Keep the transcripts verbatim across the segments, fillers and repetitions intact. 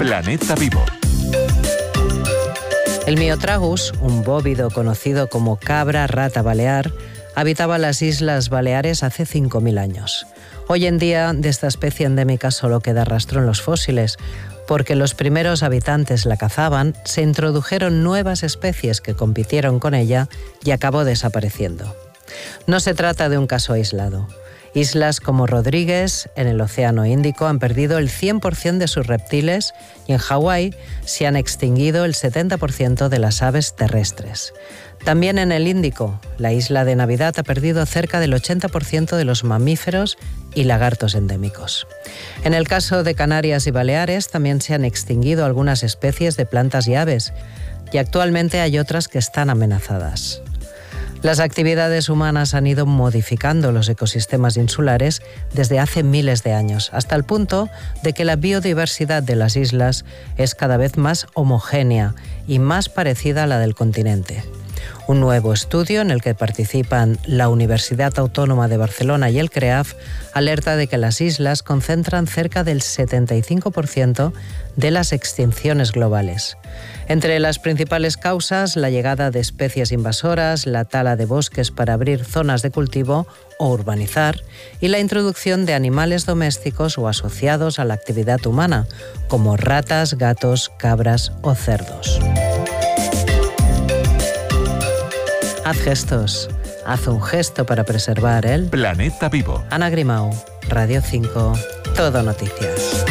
Planeta Vivo. El Myotragus, un bóvido conocido como cabra rata balear, habitaba las Islas Baleares hace cinco mil años. Hoy en día, de esta especie endémica solo queda rastro en los fósiles, porque los primeros habitantes la cazaban, se introdujeron nuevas especies que compitieron con ella y acabó desapareciendo. No se trata de un caso aislado. Islas como Rodríguez, en el Océano Índico, han perdido el cien por ciento de sus reptiles y en Hawái se han extinguido el setenta por ciento de las aves terrestres. También en el Índico, la isla de Navidad ha perdido cerca del ochenta por ciento de los mamíferos y lagartos endémicos. En el caso de Canarias y Baleares también se han extinguido algunas especies de plantas y aves, y actualmente hay otras que están amenazadas. Las actividades humanas han ido modificando los ecosistemas insulares desde hace miles de años, hasta el punto de que la biodiversidad de las islas es cada vez más homogénea y más parecida a la del continente. Un nuevo estudio en el que participan la Universidad Autónoma de Barcelona y el CREAF alerta de que las islas concentran cerca del setenta y cinco por ciento de las extinciones globales. Entre las principales causas, la llegada de especies invasoras, la tala de bosques para abrir zonas de cultivo o urbanizar y la introducción de animales domésticos o asociados a la actividad humana, como ratas, gatos, cabras o cerdos. Haz gestos. Haz un gesto para preservar el Planeta Vivo. Ana Grimau, Radio cinco, Todo Noticias.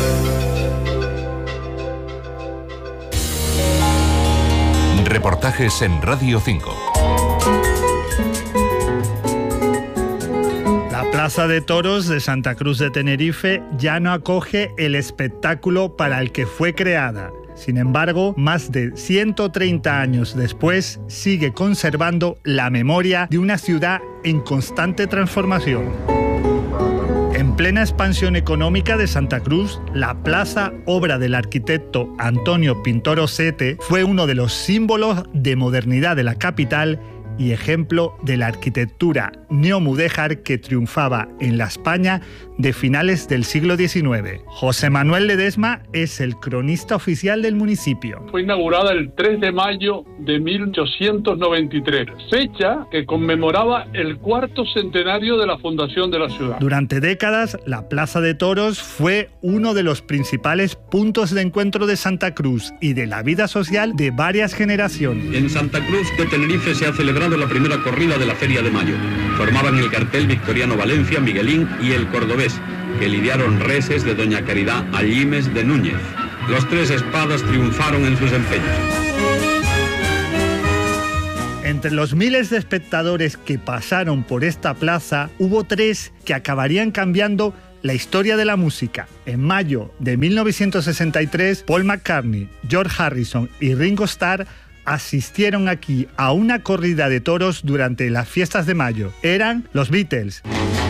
Reportajes en Radio cinco. La Plaza de Toros de Santa Cruz de Tenerife ya no acoge el espectáculo para el que fue creada. Sin embargo, más de ciento treinta años después, sigue conservando la memoria de una ciudad en constante transformación. En plena expansión económica de Santa Cruz, la plaza, obra del arquitecto Antonio Pintor Osete, fue uno de los símbolos de modernidad de la capital y ejemplo de la arquitectura neomudéjar que triunfaba en la España de finales del siglo diecinueve. José Manuel Ledesma es el cronista oficial del municipio. Fue inaugurada el tres de mayo de mil ochocientos noventa y tres, fecha que conmemoraba el cuarto centenario de la fundación de la ciudad. Durante décadas, la Plaza de Toros fue uno de los principales puntos de encuentro de Santa Cruz y de la vida social de varias generaciones. En Santa Cruz de Tenerife se ha celebrado la primera corrida de la Feria de Mayo. Formaban el cartel Victoriano Valencia, Miguelín y el Cordobés, que lidiaron reses de Doña Caridad Allimes de Núñez. Los tres espadas triunfaron en sus empeños. Entre los miles de espectadores que pasaron por esta plaza, hubo tres que acabarían cambiando la historia de la música. En mayo de mil novecientos sesenta y tres, Paul McCartney, George Harrison y Ringo Starr asistieron aquí a una corrida de toros durante las fiestas de mayo. Eran los Beatles,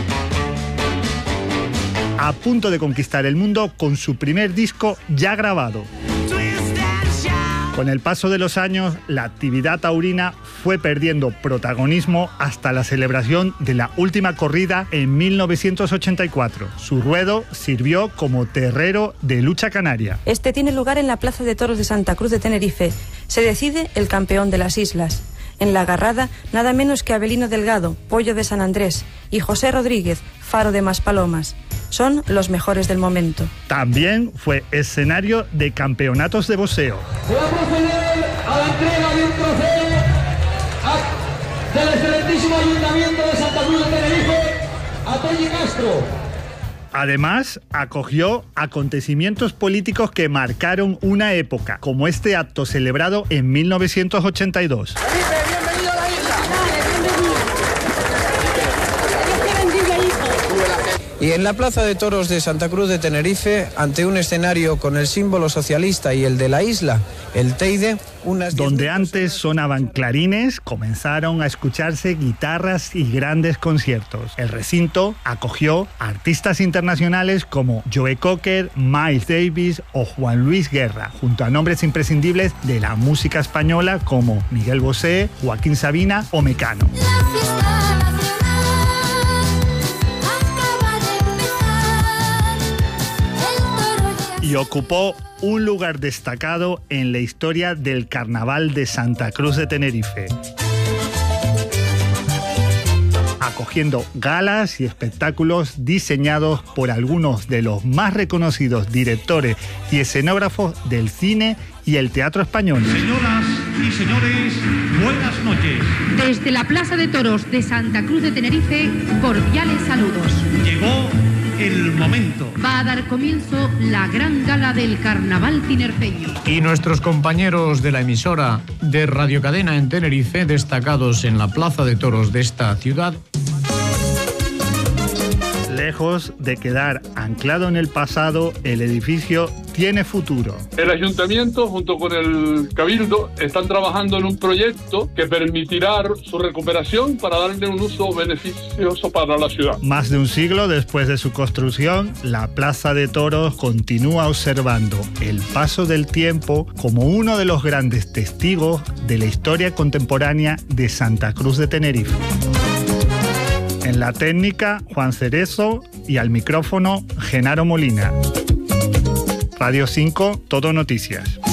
a punto de conquistar el mundo con su primer disco ya grabado. Con el paso de los años, la actividad taurina fue perdiendo protagonismo hasta la celebración de la última corrida en mil novecientos ochenta y cuatro. Su ruedo sirvió como terrero de lucha canaria. Este tiene lugar en la Plaza de Toros de Santa Cruz de Tenerife. Se decide el campeón de las islas. En la agarrada, nada menos que Abelino Delgado, Pollo de San Andrés, y José Rodríguez, Faro de Maspalomas. Son los mejores del momento. También fue escenario de campeonatos de boxeo. Se va a proceder a la entrega de un trofeo a, del excelentísimo Ayuntamiento de Santa Cruz de Tenerife a Toñi Castro. Además, acogió acontecimientos políticos que marcaron una época, como este acto celebrado en mil novecientos ochenta y dos. Bienvenido a la isla. Y en la Plaza de Toros de Santa Cruz de Tenerife, ante un escenario con el símbolo socialista y el de la isla, el Teide, unas donde antes sonaban clarines, comenzaron a escucharse guitarras y grandes conciertos. El recinto acogió artistas internacionales como Joe Cocker, Miles Davis o Juan Luis Guerra, junto a nombres imprescindibles de la música española como Miguel Bosé, Joaquín Sabina o Mecano. y ocupó un lugar destacado en la historia del Carnaval de Santa Cruz de Tenerife, acogiendo galas y espectáculos diseñados por algunos de los más reconocidos directores y escenógrafos del cine y el teatro español. Señoras y señores, buenas noches. Desde la Plaza de Toros de Santa Cruz de Tenerife, cordiales saludos. Llegó el momento. Va a dar comienzo la gran gala del Carnaval tinerfeño. Y nuestros compañeros de la emisora de Radio Cadena en Tenerife, destacados en la Plaza de Toros de esta ciudad. Lejos de quedar anclado en el pasado, el edificio tiene futuro. El ayuntamiento junto con el Cabildo están trabajando en un proyecto que permitirá su recuperación para darle un uso beneficioso para la ciudad. Más de un siglo después de su construcción, la Plaza de Toros continúa observando el paso del tiempo como uno de los grandes testigos de la historia contemporánea de Santa Cruz de Tenerife. En la técnica, Juan Cerezo, y al micrófono, Genaro Molina. Radio cinco, Todo Noticias.